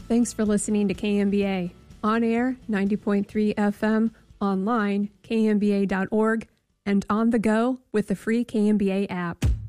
Thanks for listening to KMBA. On air, 90.3 FM, online, kmba.org, and on the go with the free KMBA app.